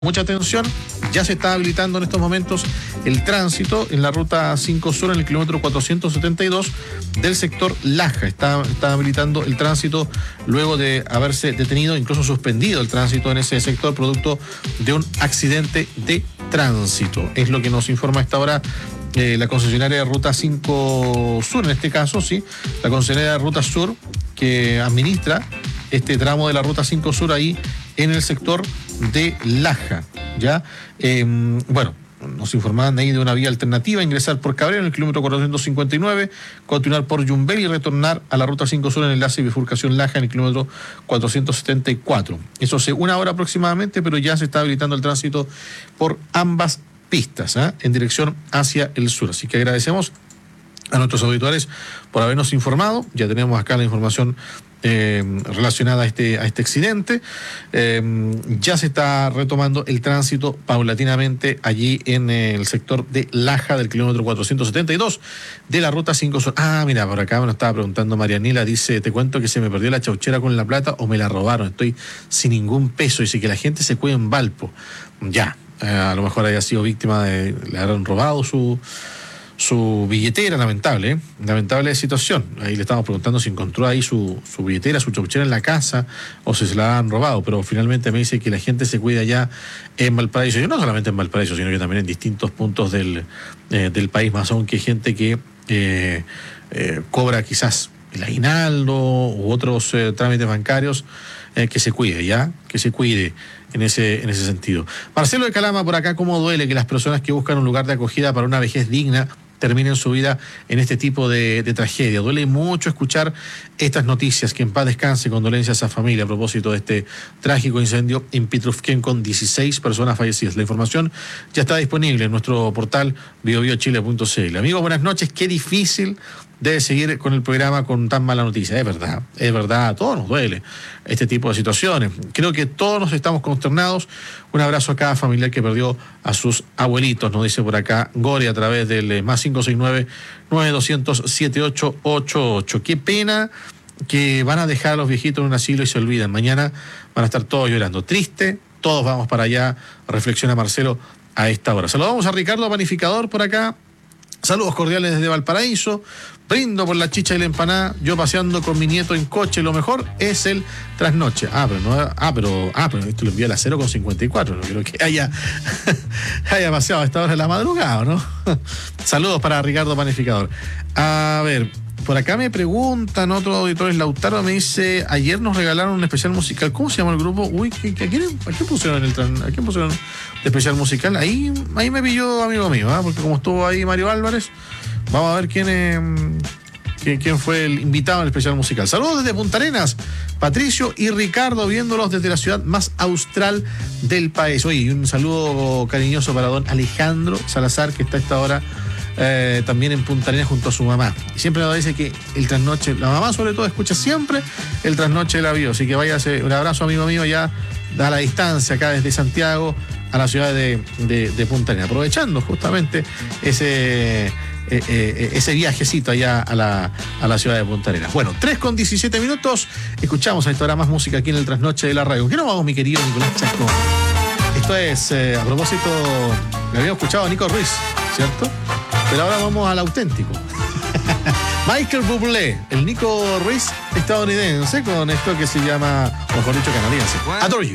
Mucha atención, ya se está habilitando en estos momentos el tránsito en la ruta 5 Sur en el kilómetro 472 del sector Laja. Está habilitando el tránsito luego de haberse detenido, incluso suspendido el tránsito en ese sector producto de un accidente de tránsito. Es lo que nos informa a esta hora la concesionaria de Ruta 5 Sur, en este caso, sí, la concesionaria de Ruta Sur que administra este tramo de la Ruta 5 Sur ahí en el sector de Laja, ¿ya? Bueno, nos informaban ahí de una vía alternativa, ingresar por Cabrera en el kilómetro 459, continuar por Yumbel y retornar a la Ruta 5 Sur en el enlace y bifurcación Laja en el kilómetro 474. Eso hace una hora aproximadamente, pero ya se está habilitando el tránsito por ambas pistas, en dirección hacia el sur. Así que agradecemos a nuestros auditores por habernos informado. Ya tenemos acá la información relacionada a este accidente. Ya se está retomando el tránsito paulatinamente allí en el sector de Laja del kilómetro 472 de la Ruta 5 Sur. Mira, por acá me lo estaba preguntando Marianela, dice, te cuento que se me perdió la chauchera con la plata o me la robaron, estoy sin ningún peso, dice que la gente se cuida en Valpo. Ya, a lo mejor haya sido víctima de, le habrán robado su billetera, lamentable situación. Ahí le estamos preguntando si encontró ahí su billetera, su chauchera en la casa o si se la han robado, pero finalmente me dice que la gente se cuida ya en Valparaíso, y no solamente en Valparaíso, sino que también en distintos puntos del país, más aún que gente que cobra quizás el aguinaldo u otros trámites bancarios, que se cuide en ese sentido. Marcelo de Calama por acá, cómo duele que las personas que buscan un lugar de acogida para una vejez digna terminen su vida en este tipo de tragedia. Duele mucho escuchar estas noticias. Que en paz descanse, condolencias a familia a propósito de este trágico incendio en Pitrufquén con 16 personas fallecidas. La información ya está disponible en nuestro portal biobiochile.cl. Amigos, buenas noches. Qué difícil debe seguir con el programa con tan mala noticia. Es verdad, a todos nos duele este tipo de situaciones. Creo que todos nos estamos consternados. Un abrazo a cada familiar que perdió a sus abuelitos, nos dice por acá Gori a través del más 569-9200-7888. Qué pena que van a dejar a los viejitos en un asilo y se olvidan. Mañana van a estar todos llorando. Triste, todos vamos para allá, reflexiona Marcelo a esta hora. Saludamos a Ricardo Panificador por acá. Saludos cordiales desde Valparaíso. Brindo por la chicha y la empanada. Yo paseando con mi nieto en coche. Lo mejor es el trasnoche. Pero esto lo envía a las 0:54. No creo que haya paseado a esta hora de la madrugada, ¿no? Saludos para Ricardo Panificador. A ver, por acá me preguntan otros auditores. Lautaro me dice, ayer nos regalaron un especial musical. ¿Cómo se llama el grupo? Uy, ¿a quién pusieron de especial musical? Ahí me pilló amigo mío, porque como estuvo ahí Mario Álvarez, vamos a ver quién fue el invitado al especial musical. Saludos desde Punta Arenas, Patricio y Ricardo, viéndolos desde la ciudad más austral del país. Oye, y un saludo cariñoso para don Alejandro Salazar, que está a esta hora también en Punta Arenas junto a su mamá. Siempre nos dice que el trasnoche, la mamá sobre todo escucha siempre el trasnoche de la bio, así que váyase, un abrazo amigo mío ya a la distancia acá desde Santiago a la ciudad de Punta Arenas, aprovechando justamente ese viajecito allá a la ciudad de Punta Arenas. Bueno, 3:17, escuchamos a esta hora más música aquí en el trasnoche de la radio. ¿Qué nos vamos, mi querido Nicolás Chasco? Esto es, a propósito, lo habíamos escuchado a Nico Ruiz, ¿cierto? Pero ahora vamos al auténtico. Michael Bublé, el Nico Ruiz estadounidense, con esto que se llama, mejor dicho, canadiense, Adore You.